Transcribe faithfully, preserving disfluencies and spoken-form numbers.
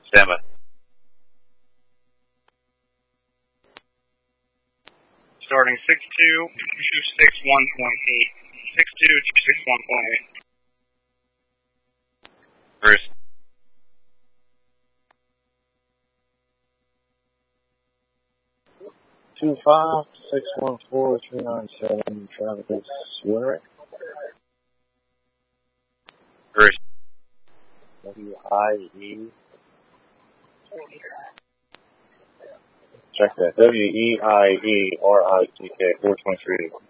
Stand by. Starting six two two six one point eight. six two two six one point eight. Bruce. Two five six one four three nine seven. Traffic is Winterick. Bruce. W I E. Check that. W E I E R I C K four twenty three.